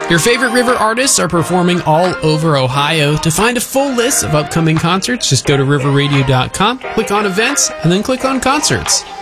Your favorite River artists are performing all over Ohio. To find a full list of upcoming concerts, just go to riverradio.com, click on events, and then click on concerts.